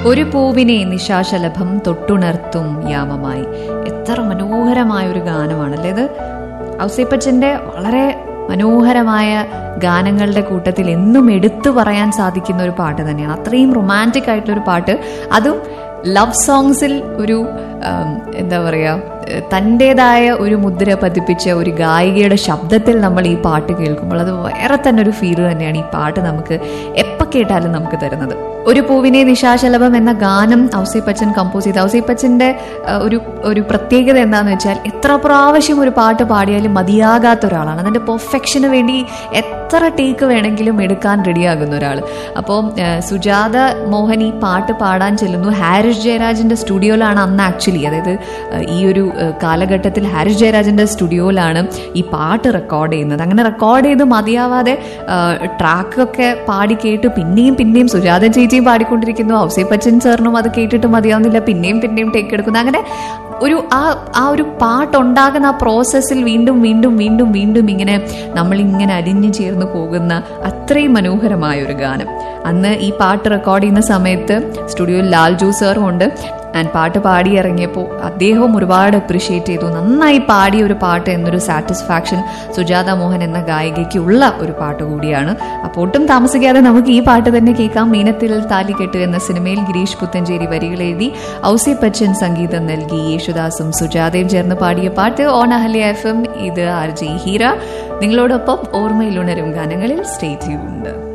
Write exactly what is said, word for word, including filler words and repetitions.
ഒരു പൂവിനെ നിശാശലഭം തൊട്ടുണർത്തും യാമമായി. എത്ര മനോഹരമായ ഒരു ഗാനമാണല്ലേ ഇത്. ഔസേപ്പച്ചന്റെ വളരെ മനോഹരമായ ഗാനങ്ങളുടെ കൂട്ടത്തിൽ എന്നും എടുത്തു പറയാൻ സാധിക്കുന്ന ഒരു പാട്ട് തന്നെയാണ്. അത്രയും റൊമാൻറ്റിക് ആയിട്ടുള്ളൊരു പാട്ട്, അതും ലവ് സോങ്സിൽ ഒരു എന്താ പറയുക തൻ്റെതായ ഒരു മുദ്ര പതിപ്പിച്ച ഒരു ഗായികയുടെ ശബ്ദത്തിൽ നമ്മൾ ഈ പാട്ട് കേൾക്കുമ്പോൾ അത് വേറെ തന്നെ ഒരു ഫീല് തന്നെയാണ് ഈ പാട്ട് നമുക്ക് എപ്പോൾ കേട്ടാലും നമുക്ക് തരുന്നത്. ഒരു പൂവിനെ നിശാശലഭം എന്ന ഗാനം ഔസേപ്പച്ചൻ കമ്പോസ് ചെയ്ത്, ഔസേപ്പച്ചൻ്റെ ഒരു ഒരു പ്രത്യേകത എന്താണെന്ന് വെച്ചാൽ എത്ര പ്രാവശ്യം ഒരു പാട്ട് പാടിയാലും മതിയാകാത്ത ഒരാളാണ്. അതിൻ്റെ പെർഫെക്ഷന് വേണ്ടി എത്ര ടേക്ക് വേണമെങ്കിലും എടുക്കാൻ റെഡിയാകുന്ന ഒരാൾ. അപ്പോൾ സുജാത മോഹൻ ഈ പാട്ട് പാടാൻ ചെല്ലുന്നു. ഹാരിസ് ജയരാജിൻ്റെ സ്റ്റുഡിയോയിലാണ് അന്ന് ആക്ച്വലി, അതായത് ഈ ഒരു കാലഘട്ടത്തിൽ ഹാരിസ് ജയരാജിൻ്റെ സ്റ്റുഡിയോയിലാണ് ഈ പാട്ട് റെക്കോർഡ് ചെയ്യുന്നത്. അങ്ങനെ റെക്കോർഡ് ചെയ്ത് മതിയാവാതെ ട്രാക്കൊക്കെ പാടി കേട്ട് പിന്നെയും പിന്നെയും സുജാത ചേച്ചിയും പാടിക്കൊണ്ടിരിക്കുന്നു, ഔസേപ്പച്ചൻ സാറിനും അത് കേട്ടിട്ട് മതിയാവുന്നില്ല, പിന്നെയും പിന്നെയും ടേക്ക് എടുക്കുന്നു. അങ്ങനെ ഒരു ആ ആ ഒരു പാട്ടുണ്ടാകുന്ന ആ പ്രോസസ്സിൽ വീണ്ടും വീണ്ടും വീണ്ടും വീണ്ടും ഇങ്ങനെ നമ്മളിങ്ങനെ അലിഞ്ഞു ചേർന്ന് പോകുന്ന അത്രയും മനോഹരമായ ഒരു ഗാനം. അന്ന് ഈ പാട്ട് റെക്കോർഡ് ചെയ്യുന്ന സമയത്ത് സ്റ്റുഡിയോയിൽ ലാൽജു സാറും ഉണ്ട്. ആൻഡ് പാട്ട് പാടി ഇറങ്ങിയപ്പോൾ അദ്ദേഹവും ഒരുപാട് അപ്രിഷ്യേറ്റ് ചെയ്തു. നന്നായി പാടിയ ഒരു പാട്ട് എന്നൊരു സാറ്റിസ്ഫാക്ഷൻ സുജാത മോഹൻ എന്ന ഗായികയ്ക്ക് ഉള്ള ഒരു പാട്ട് കൂടിയാണ്. അപ്പോൾ ഒട്ടും താമസിക്കാതെ നമുക്ക് ഈ പാട്ട് തന്നെ കേൾക്കാം. മീനത്തിൽ താലികെട്ട് എന്ന സിനിമയിൽ ഗിരീഷ് പുത്തഞ്ചേരി വരികൾ എഴുതി ഔസേപ്പച്ചൻ സംഗീതം നൽകി യേശുദാസും സുജാതയും ചേർന്ന് പാടിയ പാട്ട് ഓൺ അഹല്യ എഫ് എം. ഇത് ആർ ജെ ഹീര, നിങ്ങളോടൊപ്പം ഓർമ്മയിലുണരും ഗാനങ്ങളിൽ സ്റ്റേ ട്യൂൺഡ്.